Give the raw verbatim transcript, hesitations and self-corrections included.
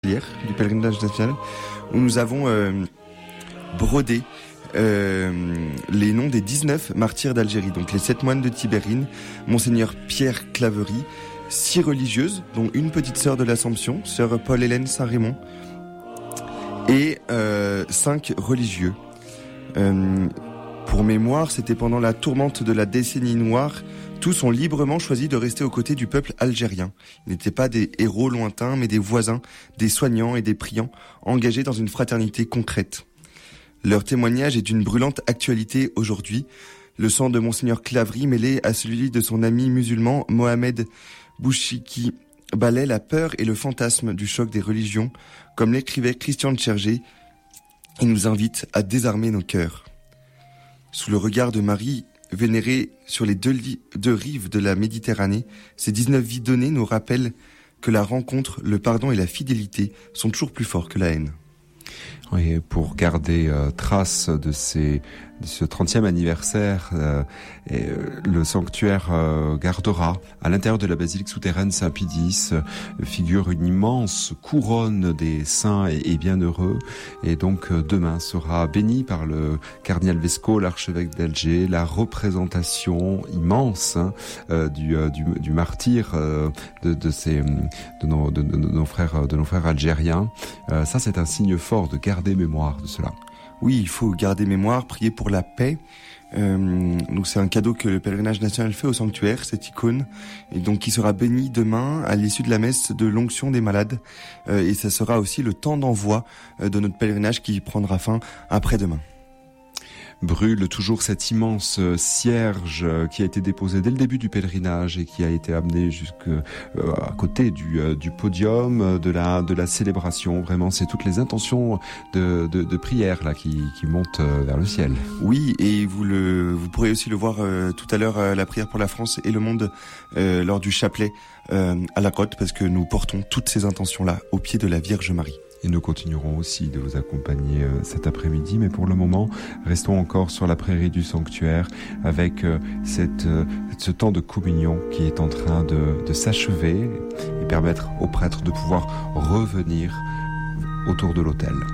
du pèlerinage national, où nous avons euh, brodé euh, les noms des dix-neuf martyrs d'Algérie, donc les sept moines de Tibérine, Monseigneur Pierre Claverie, six religieuses, dont une petite sœur de l'Assomption, sœur Paul-Hélène Saint-Raymond, et euh, cinq religieux. Euh, pour mémoire, c'était pendant la tourmente de la décennie noire. Tous ont librement choisi de rester aux côtés du peuple algérien. Ils n'étaient pas des héros lointains, mais des voisins, des soignants et des priants, engagés dans une fraternité concrète. Leur témoignage est d'une brûlante actualité aujourd'hui. Le sang de Monseigneur Claverie mêlé à celui de son ami musulman Mohamed Bouchiki balaie la peur et le fantasme du choc des religions. Comme l'écrivait Christian Tchergé, il nous invite à désarmer nos cœurs. Sous le regard de Marie, vénérée sur les deux, li- deux rives de la Méditerranée, ces dix-neuf vies données nous rappellent que la rencontre, le pardon et la fidélité sont toujours plus forts que la haine. Oui, pour garder euh, trace de, ces, de ce trentième anniversaire, euh, et, euh, le sanctuaire euh, gardera à l'intérieur de la basilique souterraine Saint-Pie-X euh, figure une immense couronne des saints et, et bienheureux, et donc euh, demain sera béni par le cardinal Vesco, l'archevêque d'Alger, la représentation immense hein, euh, du, euh, du, du martyr euh, de, de, ces, de, nos, de, de, de nos frères, de nos frères algériens. Euh, ça, c'est un signe fort de garder mémoire de cela. Oui, il faut garder mémoire, prier pour la paix. Euh, donc c'est un cadeau que le pèlerinage national fait au sanctuaire, cette icône, et donc qui sera bénie demain à l'issue de la messe de l'onction des malades. Euh, et ça sera aussi le temps d'envoi euh, de notre pèlerinage qui prendra fin après-demain. Brûle toujours cette immense cierge qui a été déposée dès le début du pèlerinage et qui a été amenée jusque euh, à côté du, euh, du podium de la de la célébration. Vraiment, c'est toutes les intentions de de, de prière là qui qui montent vers le ciel. Oui, et vous le vous pourrez aussi le voir euh, tout à l'heure euh, la prière pour la France et le monde euh, lors du chapelet euh, à la côte, parce que nous portons toutes ces intentions là au pied de la Vierge Marie. Et nous continuerons aussi de vous accompagner euh, cet après-midi, mais pour le moment, restons encore sur la prairie du sanctuaire avec euh, cette, euh, ce temps de communion qui est en train de, de s'achever et permettre aux prêtres de pouvoir revenir autour de l'autel.